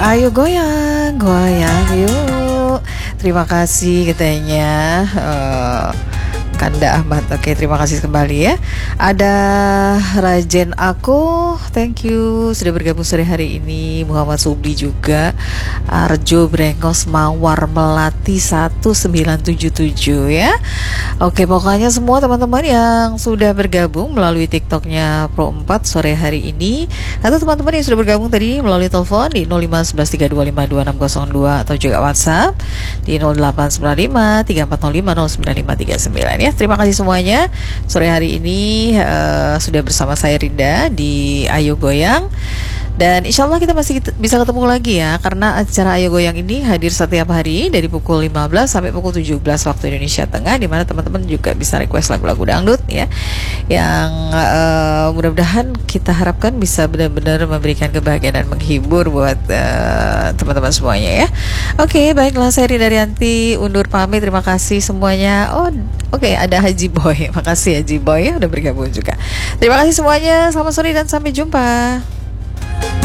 Ayo goyang, goyang yuk. Terima kasih katanya Kanda Ahmad. Oke, terima kasih kembali ya. Ada Rajen aku, thank you sudah bergabung sore hari ini. Muhammad Subli juga. Arjo Brengos Mawar Melati 1977 ya. Oke, pokoknya semua teman-teman yang sudah bergabung melalui TikToknya Pro 4 sore hari ini, atau teman-teman yang sudah bergabung tadi melalui telepon di 0511325602 atau juga WhatsApp di 089534050959 ya. Terima kasih semuanya. Sore hari ini sudah bersama saya Rinda di Ayo Goyang. Dan insya Allah kita masih bisa ketemu lagi ya, karena acara Ayo Goyang ini hadir setiap hari dari pukul 15 sampai pukul 17 waktu Indonesia Tengah, di mana teman-teman juga bisa request lagu-lagu dangdut ya, yang mudah-mudahan kita harapkan bisa benar-benar memberikan kebahagiaan dan menghibur buat teman-teman semuanya ya. Oke, baiklah, saya Rinda Rianti undur pamit. Terima kasih semuanya. Oke, ada Haji Boy. Makasih Haji Boy ya udah bergabung juga. Terima kasih semuanya. Selamat sore dan sampai jumpa.